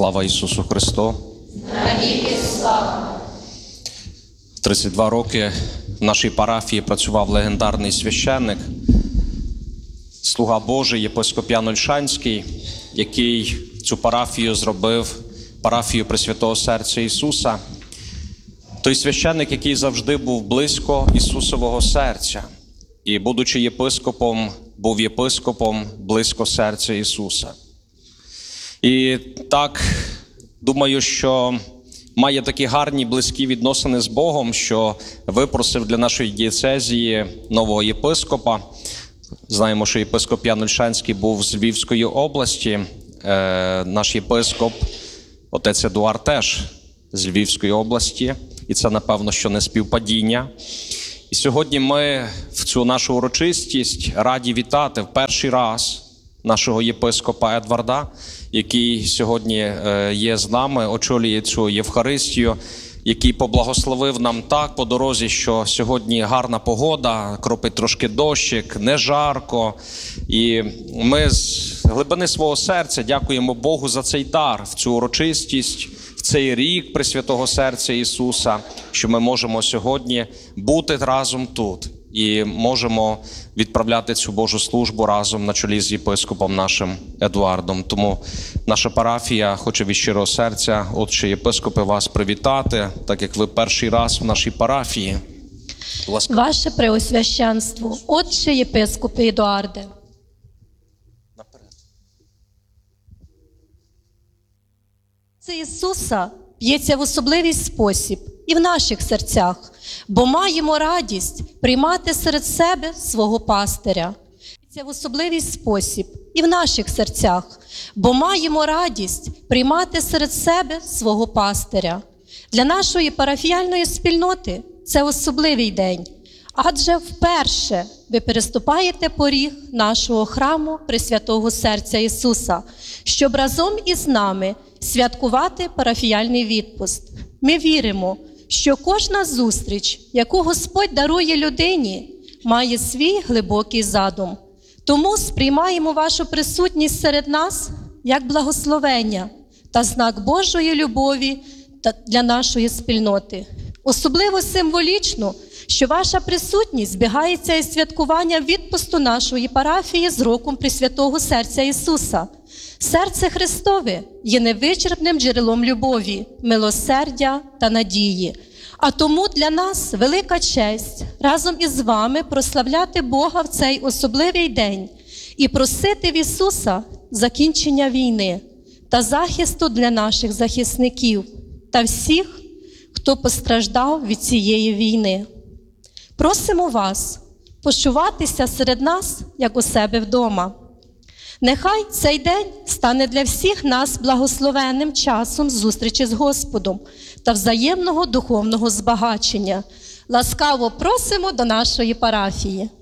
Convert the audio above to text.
Слава Ісусу Христу! Навіки слава! 32 роки в нашій парафії працював легендарний священник, слуга Божий, єпископ Ян Ольшанський, який цю парафію зробив парафією Пресвятого Серця Ісуса. Той священник, який завжди був близько Ісусового серця. І, будучи єпископом, був єпископом близько серця Ісуса. І так, думаю, що має такі гарні, близькі відносини з Богом, що випросив для нашої дієцезії нового єпископа. Знаємо, що єпископ Ян Ольшанський був з Львівської області. Наш єпископ, отець Едуард, теж з Львівської області. І це, напевно, що не співпадіння. І сьогодні ми в цю нашу урочистість раді вітати в перший раз нашого єпископа Едварда, який сьогодні є з нами, очолює цю Євхаристію, який поблагословив нам так по дорозі, що сьогодні гарна погода, кропить трошки дощик, не жарко. І ми з глибини свого серця дякуємо Богу за цей дар, в цю урочистість, в цей рік Пресвятого Серця Ісуса, що ми можемо сьогодні бути разом тут і можемо відправляти цю Божу службу разом на чолі з єпископом нашим Едуардом. Тому наша парафія хоче від щирого серця, отче єпископи, вас привітати, так як ви перший раз в нашій парафії. Будь ласка. Ваше Преосвященство, отче єпископе Едуарде. Це Ісуса б'ється в особливий спосіб і в наших серцях, бо маємо радість приймати серед себе свого пастиря. Це в особливий спосіб і в наших серцях, бо маємо радість приймати серед себе свого пастиря. Для нашої парафіяльної спільноти це особливий день, адже вперше ви переступаєте поріг нашого храму Пресвятого Серця Ісуса, щоб разом із нами святкувати парафіяльний відпуст. Ми віримо, що кожна зустріч, яку Господь дарує людині, має свій глибокий задум. Тому сприймаємо вашу присутність серед нас як благословення та знак Божої любові для нашої спільноти. Особливо символічно, що ваша присутність збігається із святкуванням відпусту нашої парафії з роком Пресвятого Серця Ісуса. Серце Христове є невичерпним джерелом любові, милосердя та надії. А тому для нас велика честь разом із вами прославляти Бога в цей особливий день і просити в Ісуса закінчення війни та захисту для наших захисників та всіх, хто постраждав від цієї війни. Просимо вас почуватися серед нас, як у себе вдома. Нехай цей день стане для всіх нас благословенним часом зустрічі з Господом та взаємного духовного збагачення. Ласкаво просимо до нашої парафії.